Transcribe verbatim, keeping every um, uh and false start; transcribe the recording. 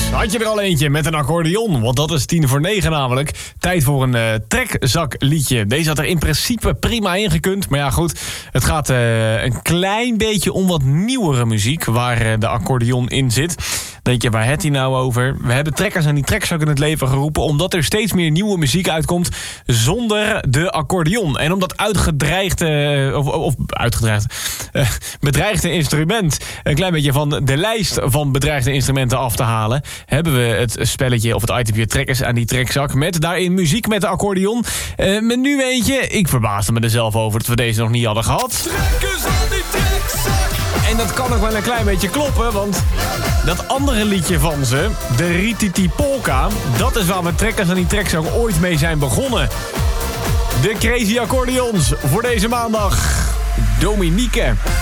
Had je er al eentje met een accordeon? Want dat is tien voor negen namelijk. Tijd voor een uh, trekzakliedje. Deze had er in principe prima ingekund. Maar ja, goed. Het gaat uh, een klein beetje om wat nieuwere muziek waar uh, de accordeon in zit. Denk je, waar heeft hij nou over? We hebben trekkers aan die trekzak in het leven geroepen omdat er steeds meer nieuwe muziek uitkomt zonder de accordeon. En om dat uitgedreigde, of, of uitgedreigd, uh, bedreigde instrument een klein beetje van de lijst van bedreigde instrumenten af te halen, hebben we het spelletje of het itempje trekkers aan die trekzak met daarin muziek met de accordeon. Uh, met nu eentje, ik verbaasde me er zelf over dat we deze nog niet hadden gehad. Trekkers aan die trekzak. En dat kan ook wel een klein beetje kloppen, want dat andere liedje van ze, de Rititi Polka, dat is waar we trekkers aan die trekzak ooit mee zijn begonnen. De Crazy Accordeons voor deze maandag. Dominique.